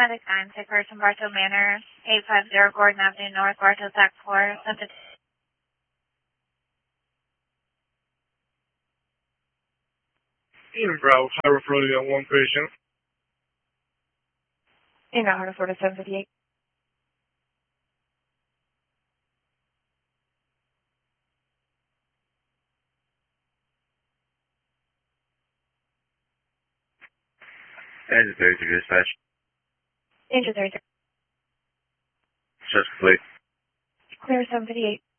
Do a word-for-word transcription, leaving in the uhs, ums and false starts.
Medic nine, take person Bartow Manor, eight five zero Gordon Avenue North, Bartow, Sac four, Santa. In Bravo, Harbor, Florida, one patient. In Harbor, Florida, seven fifty-eight. Engine thirty-three dispatch. Engine thirty-three. Just complete. Clear seven fifty-eight.